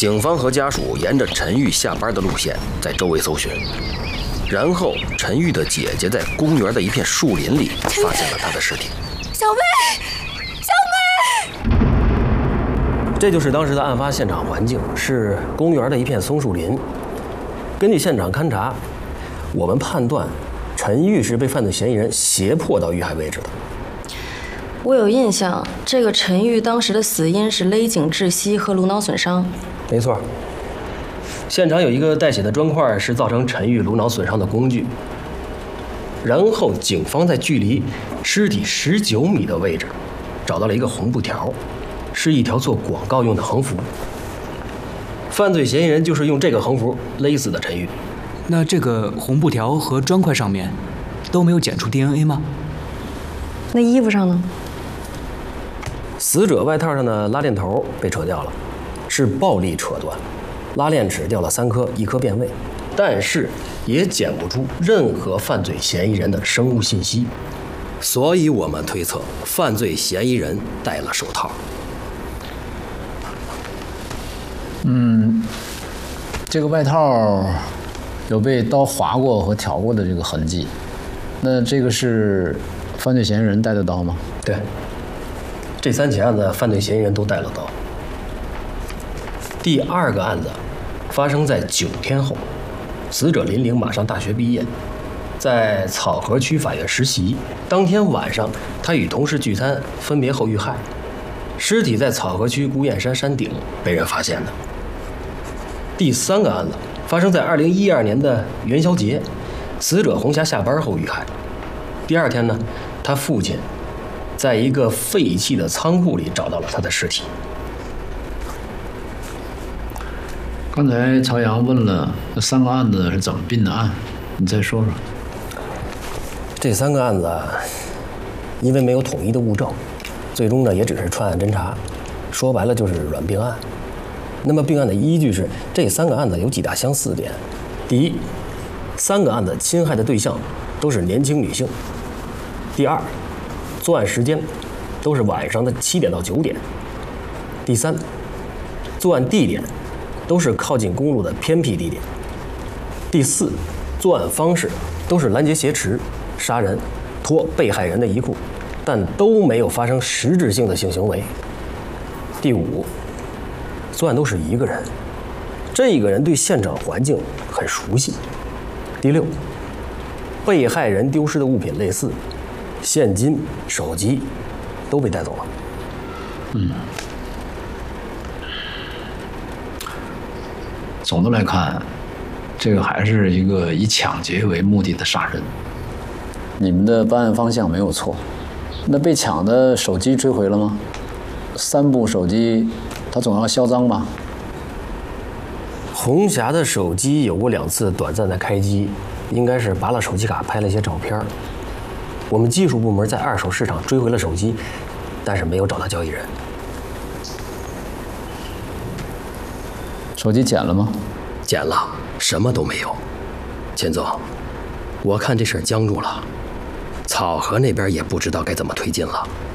警方和家属沿着陈玉下班的路线在周围搜寻，然后陈玉的姐姐在公园的一片树林里发现了她的尸体。 小妹， 这就是当时的案发现场环境，是公园的一片松树林。根据现场勘查，我们判断陈玉是被犯罪嫌疑人胁迫到遇害位置的。 我有印象，这个陈玉当时的死因是勒颈窒息和颅脑损伤。 没错，现场有一个带血的砖块是造成陈玉颅脑损伤的工具。然后警方在距离尸体19米的位置找到了一个红布条，是一条做广告用的横幅。犯罪嫌疑人就是用这个横幅勒死的陈玉。 那这个红布条和砖块上面都没有检出 DNA 吗？ 那衣服上呢？ 死者外套上的拉链头被扯掉了，是暴力扯断，拉链齿掉了3颗，1颗变位，但是也检不出任何犯罪嫌疑人的生物信息，所以我们推测犯罪嫌疑人戴了手套。 这个外套有被刀划过和挑过的这个痕迹，那这个是犯罪嫌疑人带的刀吗？ 对，这3起案子犯罪嫌疑人都带了刀。第2个案子发生在9天后，死者林玲马上大学毕业，在草河区法院实习。当天晚上，他与同事聚餐，分别后遇害，尸体在草河区孤雁山山顶被人发现的。第3个案子发生在2012年的元宵节，死者红霞下班后遇害。第2天呢，他父亲在一个废弃的仓库里找到了他的尸体。 刚才曹阳问了这3个案子是怎么并的案，你再说说。 这3个案子因为没有统一的物证，最终呢也只是串案侦查，说白了就是软并案。那么并案的依据是这3个案子有几大相似点：第一，3个案子侵害的对象都是年轻女性；第二，作案时间都是晚上的7点到9点；第三，作案地点都是靠近公路的偏僻地点；第四，作案方式都是拦截挟持、杀人、脱被害人的衣裤，但都没有发生实质性的性行为；第五，作案都是一个人，这个人对现场环境很熟悉；第六，被害人丢失的物品类似，现金、手机都被带走了。 总的来看，这个还是一个以抢劫为目的的杀人。你们的办案方向没有错，那被抢的手机追回了吗？3部手机，他总要销赃吧？ 红霞的手机有过2次短暂的开机，应该是拔了手机卡拍了一些照片。我们技术部门在2手市场追回了手机，但是没有找到交易人。 手机捡了吗？ 捡了，什么都没有。钱总，我看这事儿僵住了，草河那边也不知道该怎么推进了。